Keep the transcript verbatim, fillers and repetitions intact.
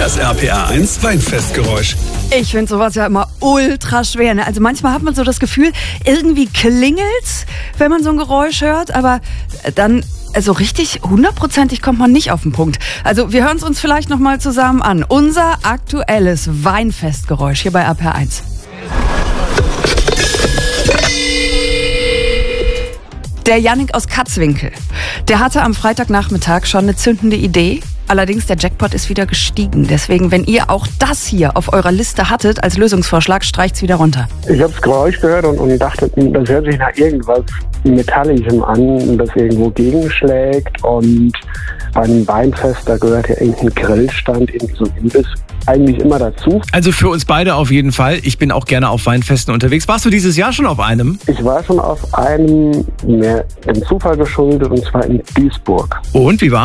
Das R P R eins Weinfestgeräusch. Ich finde sowas ja immer ultra schwer. Ne? Also manchmal hat man so das Gefühl, irgendwie klingelt's, wenn man so ein Geräusch hört, aber dann also richtig hundertprozentig kommt man nicht auf den Punkt. Also wir hören es uns vielleicht nochmal zusammen an. Unser aktuelles Weinfestgeräusch hier bei R P R eins. Der Jannik aus Katzwinkel, der hatte am Freitagnachmittag schon eine zündende Idee. Allerdings, der Jackpot ist wieder gestiegen. Deswegen, wenn ihr auch das hier auf eurer Liste hattet als Lösungsvorschlag, streicht's wieder runter. Ich habe das Geräusch gehört und, und dachte, das hört sich nach irgendwas Metallischem an, das irgendwo gegenschlägt. Und bei einem Weinfest, da gehört ja irgendein Grillstand, irgendwie so ein Imbiss, eigentlich immer dazu. Also für uns beide auf jeden Fall. Ich bin auch gerne auf Weinfesten unterwegs. Warst du dieses Jahr schon auf einem? Ich war schon auf einem, mehr dem Zufall geschuldet, und zwar in Duisburg. Und, wie war's?